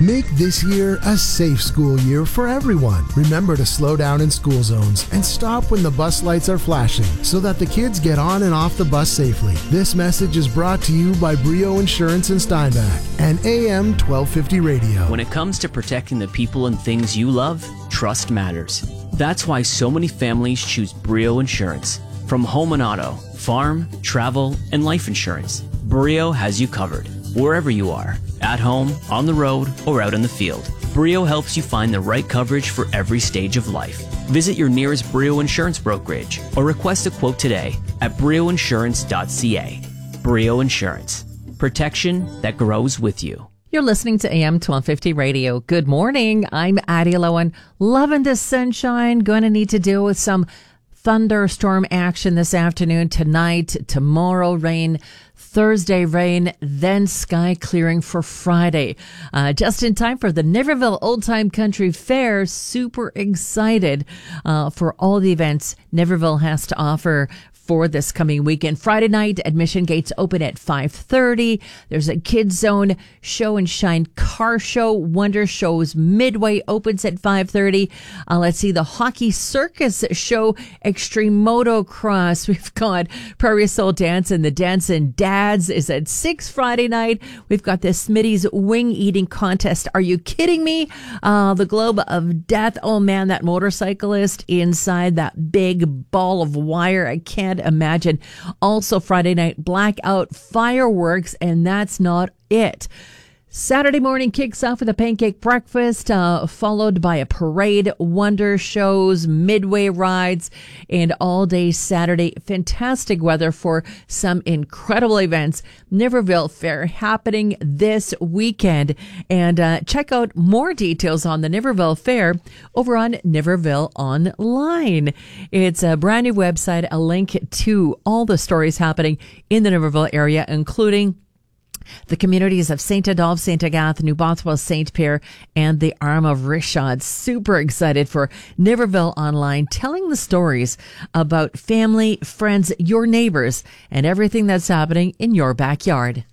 Make this year a safe school year for everyone. Remember to slow down in school zones and stop when the bus lights are flashing so that the kids get on and off the bus safely. This message is brought to you by Brio Insurance in Steinbach and AM 1250 Radio. When it comes to protecting the people and things you love, trust matters. That's why so many families choose Brio Insurance. From home and auto, farm, travel, and life insurance, Brio has you covered. Wherever you are, at home, on the road, or out in the field, Brio helps you find the right coverage for every stage of life. Visit your nearest Brio Insurance brokerage or request a quote today at brioinsurance.ca. Brio Insurance. Protection that grows with you. You're listening to AM 1250 Radio. Good morning. I'm Addie Lowen. Loving the sunshine. Going to need to deal with some thunderstorm action this afternoon, tonight, tomorrow rain, Thursday rain, then sky clearing for Friday. Just in time for the Niverville Old Time Country Fair. Super excited for all the events Niverville has to offer for this coming weekend. Friday night, admission gates open at 5:30. There's a kids zone, show and shine car show. Wonder Shows Midway opens at 5:30. Let's see, the Hockey Circus show, Extreme Motocross. We've got Prairie Soul Dance and the Dancin' Dads is at 6 Friday night. We've got the Smitty's Wing Eating Contest. Are you kidding me? The Globe of Death. Oh man, that motorcyclist inside that big ball of wire. I can't imagine. Also Friday night, blackout fireworks, and that's not it. Saturday morning kicks off with a pancake breakfast, followed by a parade, Wonder Shows, Midway rides, and all day Saturday. Fantastic weather for some incredible events. Niverville Fair happening this weekend. And check out more details on the Niverville Fair over on Niverville Online. It's a brand new website, a link to all the stories happening in the Niverville area, including the communities of St. Adolphe, St. Agathe, New Bothwell, St. Pierre, and the Arm of Rishad. Super excited for Niverville Online, telling the stories about family, friends, your neighbors, and everything that's happening in your backyard.